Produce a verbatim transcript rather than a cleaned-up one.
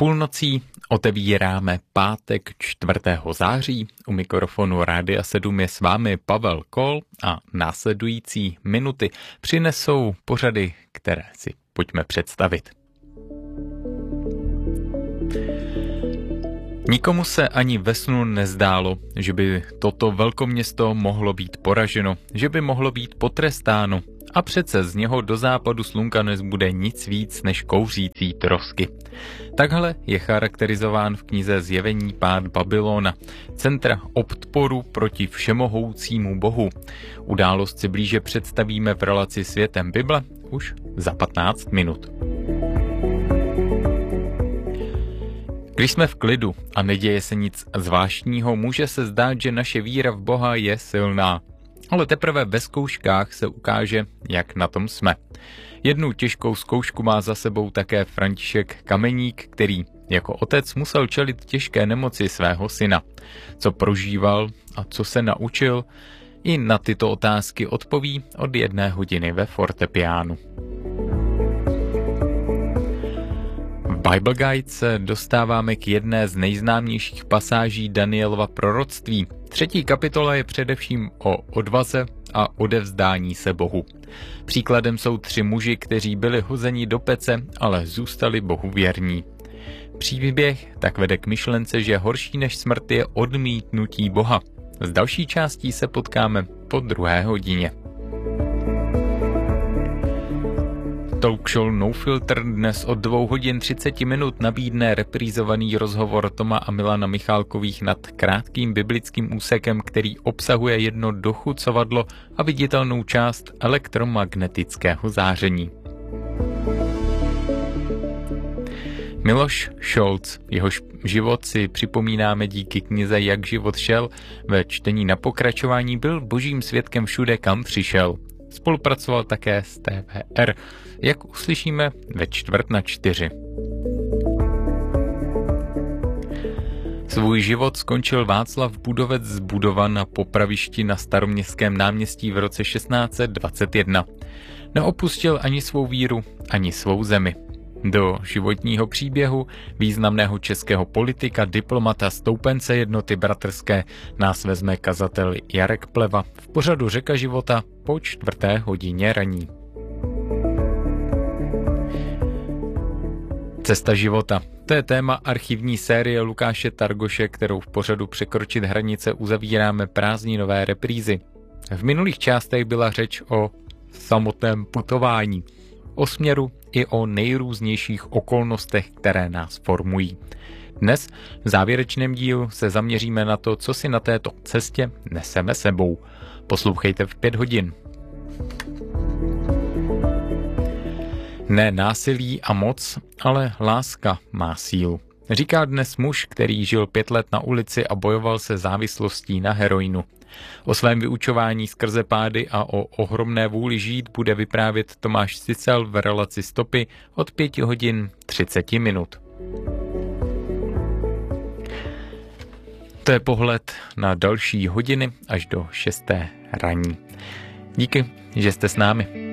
půlnocí otevíráme pátek čtvrtého září. U mikrofonu Rádia sedm je s vámi Pavel Kol a následující minuty přinesou pořady, které si pojďme představit. Nikomu se ani ve snu nezdálo, že by toto velkoměsto mohlo být poraženo, že by mohlo být potrestáno. A přece z něho do západu slunka nezbude nic víc než kouřící trosky. Takhle je charakterizován v knize Zjevení pád Babylona, centra odporu proti všemohoucímu bohu. Událost si blíže představíme v relaci Světem Bible už za patnáct minut. Když jsme v klidu a neděje se nic zvláštního, může se zdát, že naše víra v Boha je silná. Ale teprve ve zkouškách se ukáže, jak na tom jsme. Jednu těžkou zkoušku má za sebou také František Kameník, který jako otec musel čelit těžké nemoci svého syna. Co prožíval a co se naučil, i na tyto otázky odpoví od jedné hodiny ve fortepiánu. V Bible Guide se dostáváme k jedné z nejznámějších pasáží Danielova proroctví. Třetí kapitola je především o odvaze a odevzdání se Bohu. Příkladem jsou tři muži, kteří byli hozeni do pece, ale zůstali Bohu věrní. Příběh tak vede k myšlence, že horší než smrt je odmítnutí Boha. S další částí se potkáme po druhé hodině. Talk show No Filter dnes od dvou hodin třicet minut nabídne reprízovaný rozhovor Toma a Milana Michálkových nad krátkým biblickým úsekem, který obsahuje jedno dochucovadlo a viditelnou část elektromagnetického záření. Miloš Šolc, jehož život si připomínáme díky knize Jak život šel, ve čtení na pokračování byl božím svědkem všude, kam přišel. Spolupracoval také s T V R, jak uslyšíme ve čtvrt na čtyři. Svůj život skončil Václav Budovec z Budova na popravišti na Staroměstském náměstí v roce šestnáct set dvacet jedna. Neopustil ani svou víru, ani svou zemi. Do životního příběhu významného českého politika, diplomata, stoupence jednoty bratrské nás vezme kazatel Jarek Pleva v pořadu Řeka života po čtvrté hodině raní. Cesta života. To je téma archivní série Lukáše Targoše, kterou v pořadu Překročit hranice uzavíráme prázdninové reprízy. V minulých částech byla řeč o samotném putování, o směru i o nejrůznějších okolnostech, které nás formují. Dnes v závěrečném dílu se zaměříme na to, co si na této cestě neseme sebou. Poslouchejte v pět hodin. Ne násilí a moc, ale láska má sílu. Říká dnes muž, který žil pět let na ulici a bojoval se závislostí na heroinu. O svém vyučování skrze pády a o ohromné vůli žít bude vyprávět Tomáš Cicel v relaci Stopy od pět hodin třicet minut. To je pohled na další hodiny až do šesté raní. Díky, že jste s námi.